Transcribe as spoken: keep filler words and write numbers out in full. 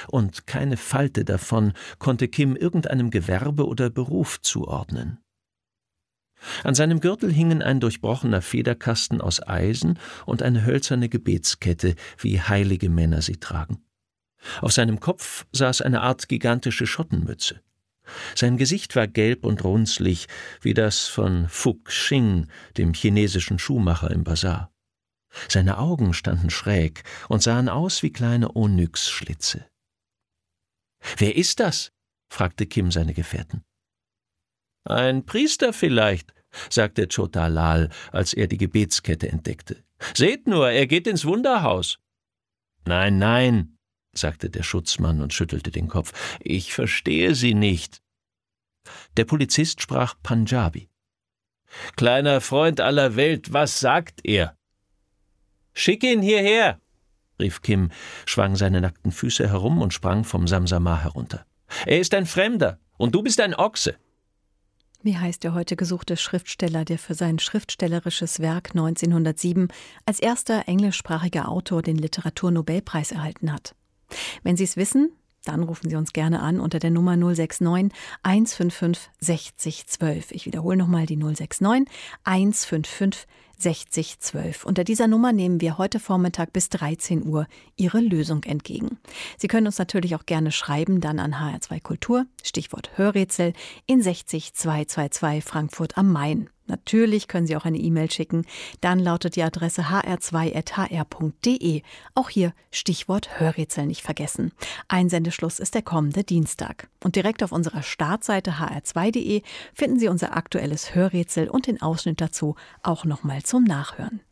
und keine Falte davon konnte Kim irgendeinem Gewerbe oder Beruf zuordnen. An seinem Gürtel hingen ein durchbrochener Federkasten aus Eisen und eine hölzerne Gebetskette, wie heilige Männer sie tragen. Auf seinem Kopf saß eine Art gigantische Schottenmütze. Sein Gesicht war gelb und runzlig, wie das von Fu Xing, dem chinesischen Schuhmacher im Basar. Seine Augen standen schräg und sahen aus wie kleine Onyxschlitze. »Wer ist das?« fragte Kim seine Gefährten. »Ein Priester vielleicht«, sagte Chota Lal, als er die Gebetskette entdeckte. »Seht nur, er geht ins Wunderhaus.« »Nein, nein«, sagte der Schutzmann und schüttelte den Kopf. »Ich verstehe Sie nicht.« Der Polizist sprach Panjabi. »Kleiner Freund aller Welt, was sagt er?« »Schick ihn hierher«, rief Kim, schwang seine nackten Füße herum und sprang vom Samsamah herunter. »Er ist ein Fremder, und du bist ein Ochse.« Wie heißt der heute gesuchte Schriftsteller, der für sein schriftstellerisches Werk neunzehnhundertsieben als erster englischsprachiger Autor den Literaturnobelpreis erhalten hat? Wenn Sie es wissen, dann rufen Sie uns gerne an unter der Nummer null sechs neun, eins fünf fünf, sechzig zwölf. Ich wiederhole nochmal die null sechs neun, eins fünf fünf, sechzig zwölf. Unter dieser Nummer nehmen wir heute Vormittag bis dreizehn Uhr Ihre Lösung entgegen. Sie können uns natürlich auch gerne schreiben, dann an H R zwei Kultur, Stichwort Hörrätsel, in sechzig zweihundertzweiundzwanzig Frankfurt am Main. Natürlich können Sie auch eine E-Mail schicken. Dann lautet die Adresse h r zwei at h r punkt d e. Auch hier Stichwort Hörrätsel nicht vergessen. Einsendeschluss ist der kommende Dienstag. Und direkt auf unserer Startseite h r zwei punkt d e finden Sie unser aktuelles Hörrätsel und den Ausschnitt dazu auch nochmal zum Nachhören.